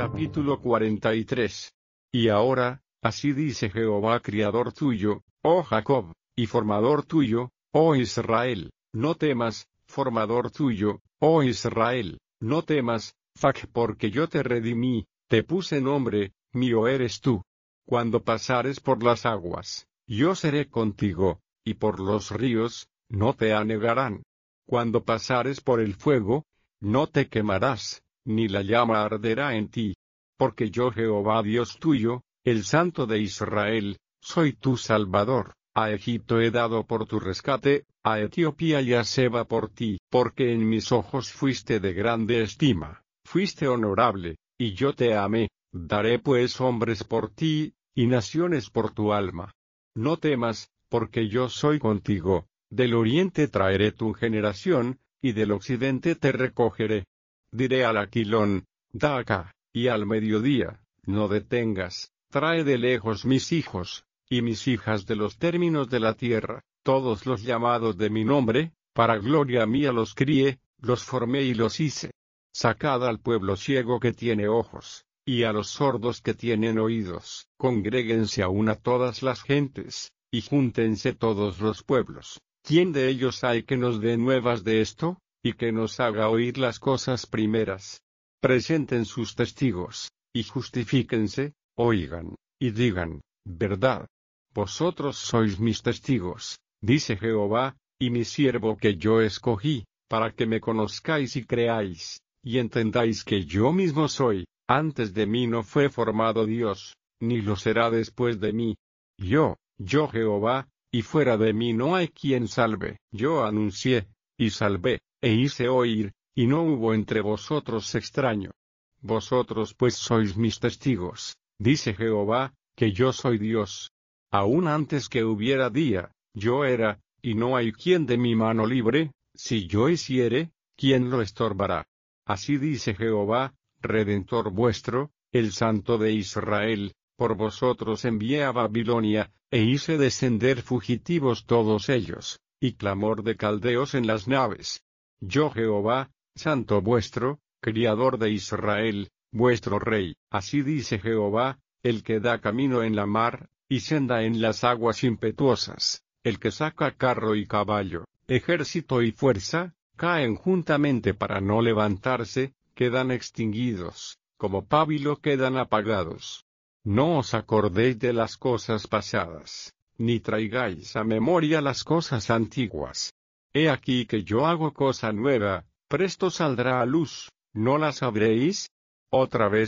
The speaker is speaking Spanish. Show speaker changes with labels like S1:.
S1: Capítulo 43. Y ahora, así dice Jehová Criador tuyo, oh Jacob, y formador tuyo, oh Israel, no temas, formador tuyo, oh Israel, no temas, porque yo te redimí, te puse nombre, mío eres tú. Cuando pasares por las aguas, yo seré contigo, y por los ríos, no te anegarán. Cuando pasares por el fuego, no te quemarás, ni la llama arderá en ti. Porque yo Jehová Dios tuyo, el Santo de Israel, soy tu Salvador. A Egipto he dado por tu rescate, a Etiopía y a Seba por ti, porque en mis ojos fuiste de grande estima, fuiste honorable, y yo te amé. Daré pues hombres por ti, y naciones por tu alma. No temas, porque yo soy contigo, del oriente traeré tu generación, y del occidente te recogeré. Diré al aquilón, da acá, y al mediodía, no detengas, trae de lejos mis hijos, y mis hijas de los términos de la tierra, todos los llamados de mi nombre, para gloria mía los crié, los formé y los hice. Sacad al pueblo ciego que tiene ojos, y a los sordos que tienen oídos, congréguense aún a todas las gentes, y júntense todos los pueblos. ¿Quién de ellos hay que nos dé nuevas de esto, y que nos haga oír las cosas primeras? Presenten sus testigos, y justifíquense, oigan, y digan, verdad. Vosotros sois mis testigos, dice Jehová, y mi siervo que yo escogí, para que me conozcáis y creáis, y entendáis que yo mismo soy. Antes de mí no fue formado Dios, ni lo será después de mí. Yo Jehová, y fuera de mí no hay quien salve. Yo anuncié, y salvé, e hice oír, y no hubo entre vosotros extraño. Vosotros pues sois mis testigos, dice Jehová, que yo soy Dios. Aún antes que hubiera día, yo era, y no hay quien de mi mano libre. Si yo hiciere, ¿quién lo estorbará? Así dice Jehová, Redentor vuestro, el Santo de Israel. Por vosotros envié a Babilonia, e hice descender fugitivos todos ellos, y clamor de caldeos en las naves. Yo Jehová, Santo vuestro, Criador de Israel, vuestro Rey. Así dice Jehová, el que da camino en la mar, y senda en las aguas impetuosas, el que saca carro y caballo, ejército y fuerza, caen juntamente para no levantarse, quedan extinguidos, como pábilo quedan apagados. No os acordéis de las cosas pasadas, ni traigáis a memoria las cosas antiguas. He aquí que yo hago cosa nueva, presto saldrá a luz, ¿no la sabréis? Otra vez